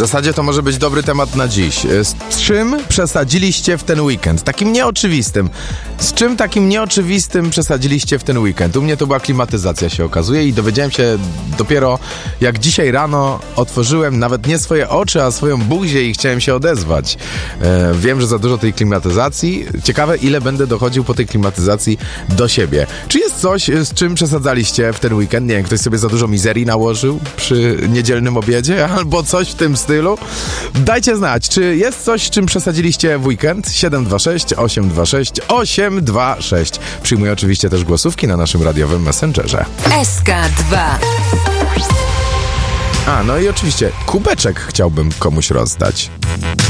zasadzie to może być dobry temat na dziś. Z czym przesadziliście w ten weekend? Takim nieoczywistym. Z czym takim nieoczywistym przesadziliście w ten weekend? U mnie to była klimatyzacja, się okazuje, i dowiedziałem się dopiero jak dzisiaj rano otworzyłem nawet nie swoje oczy, a swoją buzię i chciałem się odezwać. Wiem, że za dużo tej klimatyzacji. Ciekawe, ile będę dochodził po tej klimatyzacji do siebie. Czy jest coś, z czym przesadzaliście w ten weekend? Nie wiem, ktoś sobie za dużo mizerii nałożył przy niedzielnym obiedzie albo coś w tym stylu? Dajcie znać, czy jest coś, z czym przesadziliście w weekend? 726 826 826. Przyjmuję oczywiście też głosówki na naszym radiowym Messengerze. SK2. No i oczywiście kubeczek chciałbym komuś rozdać.